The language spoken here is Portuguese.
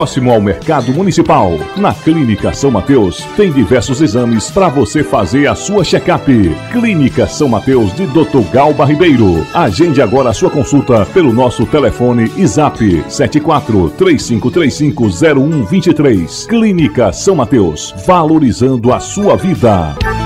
Próximo ao Mercado Municipal, na Clínica São Mateus, tem diversos exames para você fazer a sua check-up. Clínica São Mateus de Dr. Galba Ribeiro. Agende agora a sua consulta pelo nosso telefone e zap 74-3535-0123. Clínica São Mateus, valorizando a sua vida.